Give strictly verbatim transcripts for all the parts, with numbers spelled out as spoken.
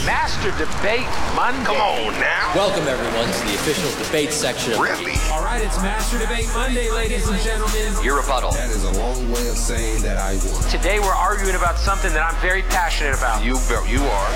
Master Debate Monday. Come on now. Welcome, everyone, to the official debate section of Really? All right, it's Master Debate Monday, ladies and gentlemen. Your rebuttal. That is a long way of saying that I won. Today we're arguing about something that I'm very passionate about. You, you are.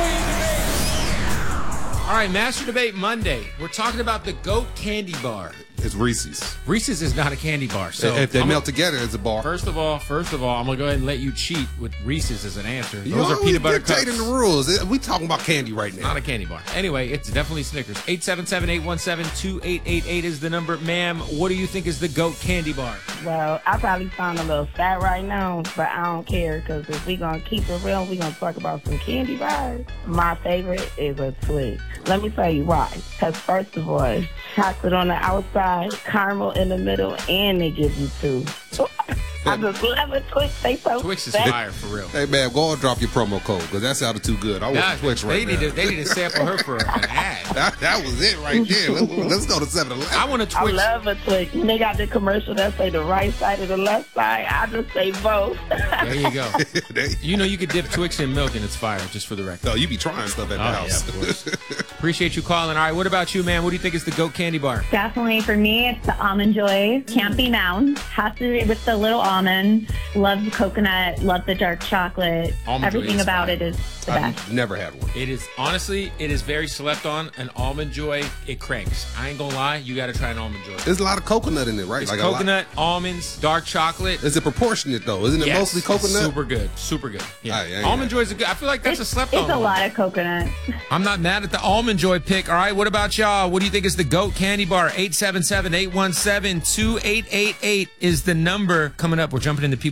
All right, Master Debate Monday. We're talking about the GOAT candy bar. It's Reese's. Reese's is not a candy bar. So if they I'm melt gonna, together, it's a bar. First of all, first of all, I'm gonna go ahead and let you cheat with Reese's as an answer. Those You are always peanut butter dictating cups. the rules. We talking about candy right now. Not a candy bar. Anyway, it's definitely Snickers. eight seven seven, eight one seven, two eight eight eight is the number. Ma'am, what do you think is the GOAT candy bar? Well, I probably sound a little fat right now, but I don't care because if we going to keep it real, we going to talk about some candy bars. My favorite is a Twix. Let me tell you why. Because first of all, chocolate on the outside, caramel in the middle, and they give you two. I just love a Twix. They so Twix is fat. fire, for real. Hey, man, go and drop your promo code because that sounded too good. I want Nah, Twix they, right need now. to, they need to sample her for an ad. that, that was it right there. Let, let's go to seven eleven. I want a I Twix. love a Twix. When they got the commercial that say the right side or the left side, I just say both. There you go. They- You know you could dip Twix in milk and it's fire, just for the record. no, you be trying stuff at the Oh, house. yeah, of course. Appreciate you calling. All right, what about you, man? What do you think is the GOAT candy bar? Definitely for me, it's the Almond Joy. Can't be mound. Has to be with the little almond. Love the coconut. Love the dark chocolate. Almond Joy Everything is about fire. it is the best. I've never had one. It is, honestly, it is very slept on. An Almond Joy, it cranks. I ain't gonna lie, you gotta try an Almond Joy. There's a lot of coconut in it, right? It's Like a lot- coconut, almonds, dark chocolate. Is it proportionate though? Isn't it Yes, mostly it's coconut? super good, super good. Yeah, Ah, yeah, yeah. Almond Joy is a good. I feel like that's It's, a slept it's on. a one. lot of coconut. I'm not mad at the Almond Joy pick. All right, what about y'all? What do you think is the GOAT candy bar? eight seven seven, eight one seven, two eight eight eight is the number. Coming up, we're jumping into people.